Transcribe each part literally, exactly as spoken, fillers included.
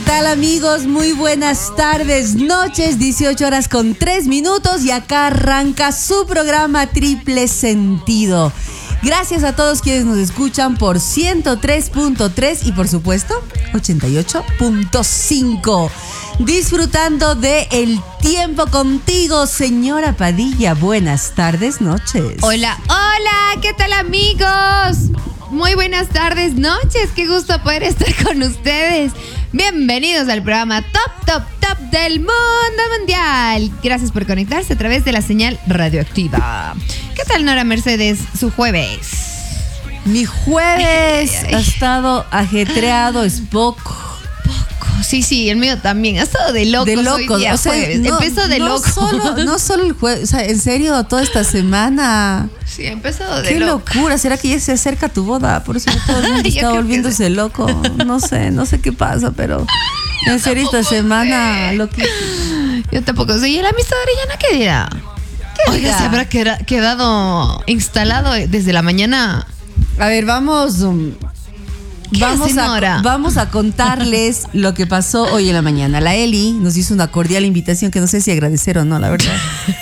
tal, amigos? Muy buenas tardes, noches, dieciocho horas con tres minutos y acá arranca su programa Triple Sentido. Gracias a todos quienes nos escuchan por ciento tres punto tres y por supuesto ochenta y ocho punto cinco. Disfrutando de el tiempo contigo, señora Padilla. Buenas tardes, noches. Hola, hola, ¿qué tal, amigos? Muy buenas tardes, noches. Qué gusto poder estar con ustedes. Bienvenidos al programa Top, Top, Top del Mundo Mundial. Gracias por conectarse a través de la señal radioactiva. ¿Qué tal, Nora Mercedes, su jueves? Mi jueves ay, ay, ay. ha estado ajetreado, es poco. Sí, sí, el mío también. Ha estado de locos. De locos. Hoy día, o sea, jueves. No, empezó de no locos. Solo, no solo el jueves, o sea, en serio, toda esta semana. Sí, ha empezado de Qué loco. locura. ¿Será que ya se acerca tu boda? Por eso todo el mundo está volviéndose loco. No sé, no sé qué pasa, pero en serio esta semana lo que... Yo tampoco sé. ¿Y la amistad Arellana qué dirá? ¿Qué Oiga, dirá? ¿Se habrá quedado instalado desde la mañana? A ver, vamos... Um, Vamos a, vamos a contarles lo que pasó hoy en la mañana. La Eli nos hizo una cordial invitación que no sé si agradecer o no, la verdad.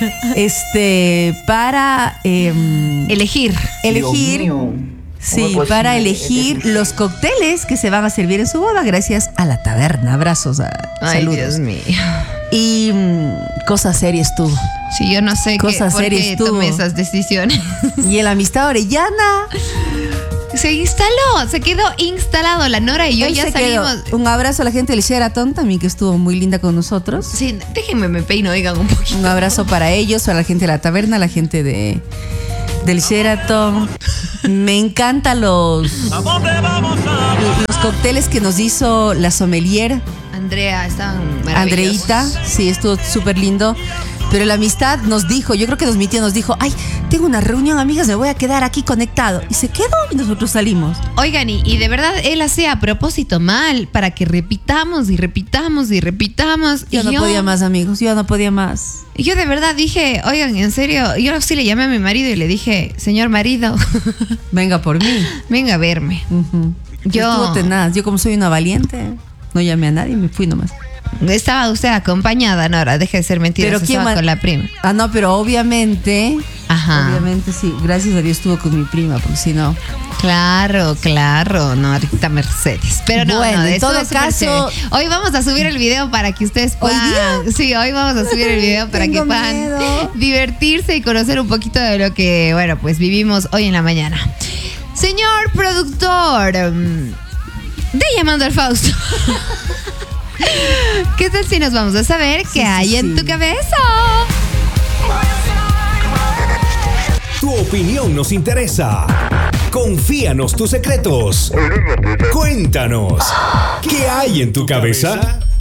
Este, para eh, elegir. Elegir. Sí, para elegir los cócteles que se van a servir en su boda gracias a la taberna. Abrazos, a, Ay, saludos. Dios mío. Y um, cosas serias tuvo. Sí, yo no sé cosas qué, por serias qué tuvo. tomé esas decisiones. Y en la amistad Orellana. Se instaló, se quedó instalado. La Nora y yo Él ya salimos. Quedó. Un abrazo a la gente del Sheraton también, que estuvo muy linda con nosotros. Sí, déjenme me peino, oigan un poquito. Un abrazo para ellos, para la gente de la taberna, la gente de del Sheraton. Me encantan los los cócteles que nos hizo la sommelier. Andrea, estaban maravillosos. Andreita, sí, estuvo súper lindo. Pero la amistad nos dijo, yo creo que nos mi tía nos dijo, ay, tengo una reunión, amigas, me voy a quedar aquí conectado. Y se quedó y nosotros salimos. Oigan, y, y de verdad él hacía a propósito mal para que repitamos y repitamos y repitamos. Yo y no yo, podía más, amigos, yo no podía más. Y yo de verdad dije, oigan, en serio, yo sí le llamé a mi marido y le dije, señor marido, venga por mí. Venga a verme. Uh-huh. Yo Estuvo tenaz, yo como soy una valiente, no llamé a nadie, me fui nomás. Estaba usted acompañada, Nora, deje de ser mentira, pero estaba man... con la prima. Ah, no, pero obviamente, Ajá. obviamente sí, gracias a Dios estuvo con mi prima, porque si no... Claro, claro, Norita Mercedes. Pero no, bueno, no, en todo caso, hoy vamos a subir el video para que ustedes puedan. ¿Hoy día? Sí, hoy vamos a subir el video para que puedan miedo. divertirse y conocer un poquito de lo que, bueno, pues vivimos hoy en la mañana. Señor productor, de Llamando al Fausto. ¿Qué tal si nos vamos a saber qué sí, hay sí, en sí. tu cabeza? Tu opinión nos interesa. Confíanos tus secretos. Cuéntanos, ¿qué hay en tu cabeza?